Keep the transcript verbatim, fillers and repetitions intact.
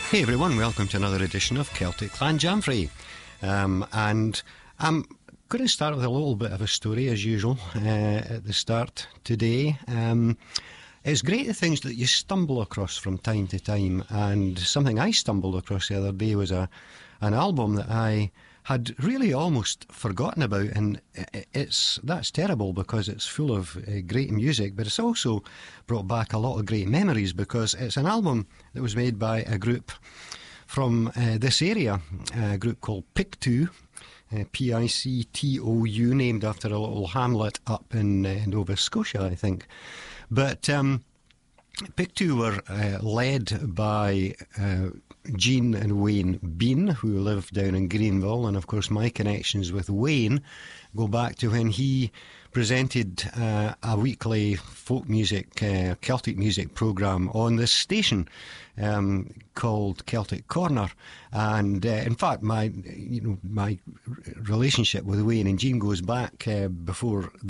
Hey everyone, welcome to another edition of Celtic Clan Jamfrey. Um, and I'm going to start with a little bit of a story, as usual, uh, at the start today. Um, it's great the things that you stumble across from time to time, and something I stumbled across the other day was a an album that I had really almost forgotten about, and it's that's terrible because it's full of uh, great music, but it's also brought back a lot of great memories because it's an album that was made by a group from uh, this area, a group called Pictou, uh, P I C T O U, named after a little hamlet up in uh, Nova Scotia, I think. But um, Pictou were uh, led by uh, Jean and Wayne Bean, who live down in Greenville, and of course my connections with Wayne go back to when he presented uh, a weekly folk music, uh, Celtic music programme on this station um, called Celtic Corner. And uh, in fact, my you know my relationship with Wayne and Jean goes back uh, before